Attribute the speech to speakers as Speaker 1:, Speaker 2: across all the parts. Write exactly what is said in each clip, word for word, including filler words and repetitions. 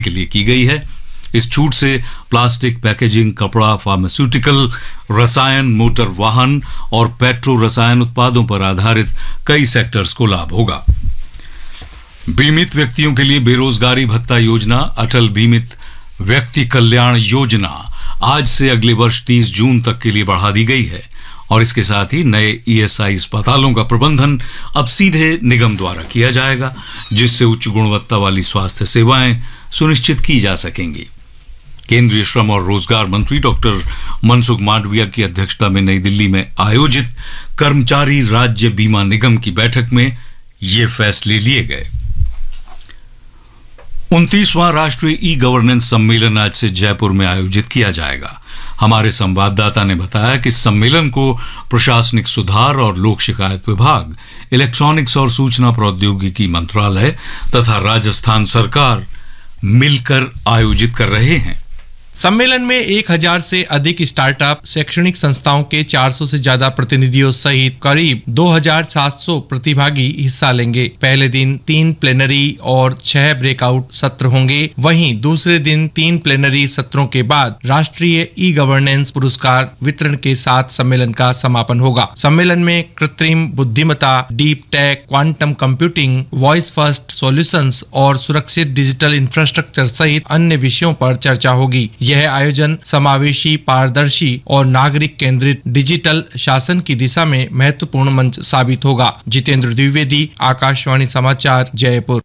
Speaker 1: के लिए की गई है। इस छूट से प्लास्टिक पैकेजिंग, कपड़ा, फार्मास्यूटिकल, रसायन, मोटर वाहन और पेट्रो रसायन उत्पादों पर आधारित कई सेक्टर्स को लाभ होगा। बीमित व्यक्तियों के लिए बेरोजगारी भत्ता योजना, अटल बीमित व्यक्ति कल्याण योजना आज से अगले वर्ष तीस जून तक के लिए बढ़ा दी गई है और इसके साथ ही नए ईएसआई अस्पतालों का प्रबंधन अब सीधे निगम द्वारा किया जाएगा, जिससे उच्च गुणवत्ता वाली स्वास्थ्य सेवाएं सुनिश्चित की जा सकेंगी। केंद्रीय श्रम और रोजगार मंत्री डॉक्टर मनसुख मांडविया की अध्यक्षता में नई दिल्ली में आयोजित कर्मचारी राज्य बीमा निगम की बैठक में ये फैसले लिए गए। उनतीसवां राष्ट्रीय ई गवर्नेंस सम्मेलन आज से जयपुर में आयोजित किया जाएगा। हमारे संवाददाता ने बताया कि इस सम्मेलन को प्रशासनिक सुधार और लोक शिकायत विभाग, इलेक्ट्रॉनिक्स और सूचना प्रौद्योगिकी मंत्रालय तथा राजस्थान सरकार मिलकर आयोजित कर रहे हैं।
Speaker 2: सम्मेलन में एक हज़ार से अधिक स्टार्टअप, शैक्षणिक संस्थाओं के चार सौ से ज्यादा प्रतिनिधियों सहित करीब दो हज़ार सात सौ प्रतिभागी हिस्सा लेंगे। पहले दिन तीन प्लेनरी और छह ब्रेकआउट सत्र होंगे। वहीं दूसरे दिन तीन प्लेनरी सत्रों के बाद राष्ट्रीय ई गवर्नेंस पुरस्कार वितरण के साथ सम्मेलन का समापन होगा। सम्मेलन में कृत्रिम बुद्धिमत्ता, deep tech, quantum computing, voice first solutions और सुरक्षित डिजिटल इंफ्रास्ट्रक्चर सहित अन्य विषयों पर चर्चा होगी। यह आयोजन समावेशी, पारदर्शी और नागरिक केंद्रित डिजिटल शासन की दिशा में महत्वपूर्ण मंच साबित होगा। जितेंद्र द्विवेदी, आकाशवाणी समाचार, जयपुर।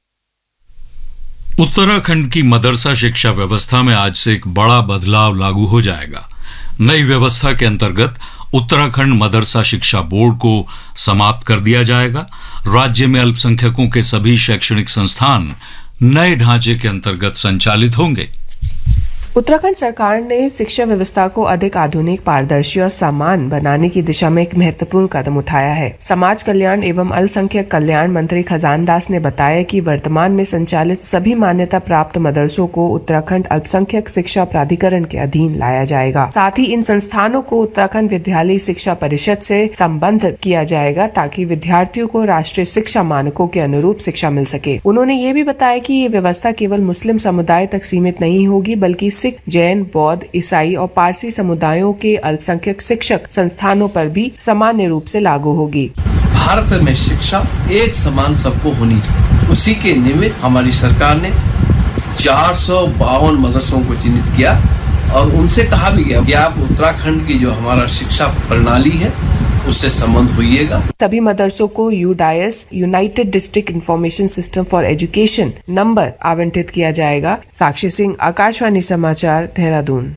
Speaker 1: उत्तराखंड की मदरसा शिक्षा व्यवस्था में आज से एक बड़ा बदलाव लागू हो जाएगा। नई व्यवस्था के अंतर्गत उत्तराखंड मदरसा शिक्षा बोर्ड को समाप्त कर दिया जाएगा। राज्य में अल्पसंख्यकों के सभी शैक्षणिक संस्थान नए ढांचे के अंतर्गत संचालित होंगे।
Speaker 3: उत्तराखंड सरकार ने शिक्षा व्यवस्था को अधिक आधुनिक, पारदर्शी और समान बनाने की दिशा में एक महत्वपूर्ण कदम उठाया है। समाज कल्याण एवं अल्पसंख्यक कल्याण मंत्री खजान दास ने बताया कि वर्तमान में संचालित सभी मान्यता प्राप्त मदरसों को उत्तराखंड अल्पसंख्यक शिक्षा प्राधिकरण के अधीन लाया जाएगा। साथ ही इन संस्थानों को उत्तराखंड विद्यालय शिक्षा परिषद से संबद्ध किया जाएगा ताकि विद्यार्थियों को राष्ट्रीय शिक्षा मानकों के अनुरूप शिक्षा मिल सके। उन्होंने ये भी बताया कि ये व्यवस्था केवल मुस्लिम समुदाय तक सीमित नहीं होगी, बल्कि सिख, जैन, बौद्ध, ईसाई और पारसी समुदायों के अल्पसंख्यक शिक्षक संस्थानों पर भी सामान्य रूप से लागू होगी।
Speaker 4: भारत में शिक्षा एक समान सबको होनी चाहिए। उसी के निमित्त हमारी सरकार ने चार सौ बावन मदरसों को चिन्हित किया और उनसे कहा भी गया कि आप उत्तराखंड की जो हमारा शिक्षा प्रणाली है उससे संबंध होइएगा।
Speaker 3: सभी मदरसों को UDISE, United district information system for education number आवंटित किया जाएगा। साक्षी सिंह, आकाशवाणी समाचार, देहरादून।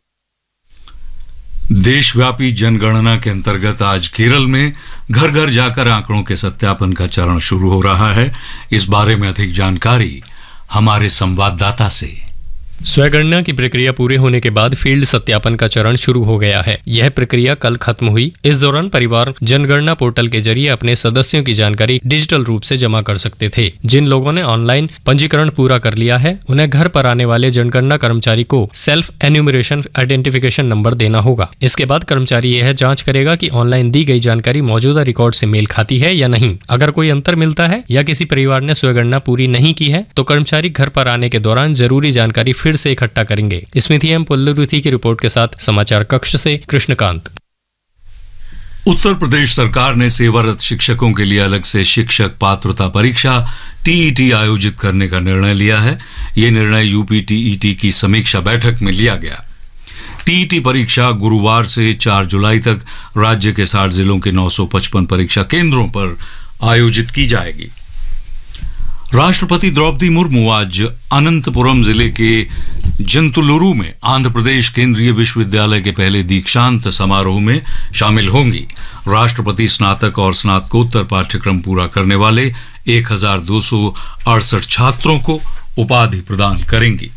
Speaker 1: देशव्यापी जनगणना के अंतर्गत आज केरल में घर घर जाकर आंकड़ों के सत्यापन का चरण शुरू हो रहा है। इस बारे में अधिक जानकारी हमारे संवाददाता से।
Speaker 5: स्वगणना की प्रक्रिया पूरे होने के बाद फील्ड सत्यापन का चरण शुरू हो गया है। यह प्रक्रिया कल खत्म हुई। इस दौरान परिवार जनगणना पोर्टल के जरिए अपने सदस्यों की जानकारी डिजिटल रूप से जमा कर सकते थे। जिन लोगों ने ऑनलाइन पंजीकरण पूरा कर लिया है, उन्हें घर पर आने वाले जनगणना कर्मचारी को सेल्फ एन्यूमरेशन आइडेंटिफिकेशन नंबर देना होगा। इसके बाद कर्मचारी यह जाँच करेगा कि ऑनलाइन दी गई जानकारी मौजूदा रिकॉर्ड से मेल खाती है या नहीं। अगर कोई अंतर मिलता है या किसी परिवार ने स्वगणना पूरी नहीं की है तो कर्मचारी घर पर आने के दौरान जरूरी जानकारी फिर से इकट्ठा करेंगे। स्मृति एम पुल्लुरुथी की रिपोर्ट के साथ समाचार कक्ष से कृष्णकांत।
Speaker 1: उत्तर प्रदेश सरकार ने सेवारत शिक्षकों के लिए अलग से शिक्षक पात्रता परीक्षा टीईटी आयोजित करने का निर्णय लिया है। यह निर्णय यूपी टीईटी की समीक्षा बैठक में लिया गया। टीईटी परीक्षा गुरुवार से चार जुलाई तक राज्य के साठ जिलों के नौ सौ पचपन परीक्षा केंद्रों पर आयोजित की जाएगी। राष्ट्रपति द्रौपदी मुर्मू आज अनंतपुरम जिले के जंतुलुरु में आंध्र प्रदेश केंद्रीय विश्वविद्यालय के पहले दीक्षांत समारोह में शामिल होंगी। राष्ट्रपति स्नातक और स्नातकोत्तर पाठ्यक्रम पूरा करने वाले एक हजार दो सौ अड़सठ छात्रों को उपाधि प्रदान करेंगी।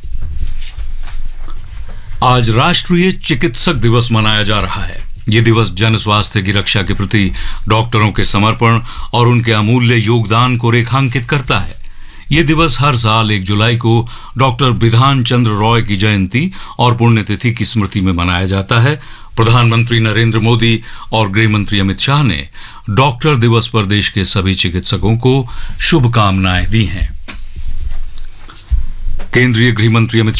Speaker 1: आज राष्ट्रीय चिकित्सक दिवस मनाया जा रहा है। ये दिवस जन स्वास्थ्य की रक्षा के प्रति डॉक्टरों के समर्पण और उनके अमूल्य योगदान को रेखांकित करता है। ये दिवस हर साल एक जुलाई को डॉक्टर बिधान चंद्र रॉय की जयंती और पुण्यतिथि की स्मृति में मनाया जाता है। प्रधानमंत्री नरेंद्र मोदी और गृह मंत्री अमित शाह ने डॉक्टर दिवस पर देश के सभी चिकित्सकों को शुभकामनाएं दी हैं। केंद्रीय गृह मंत्री अमित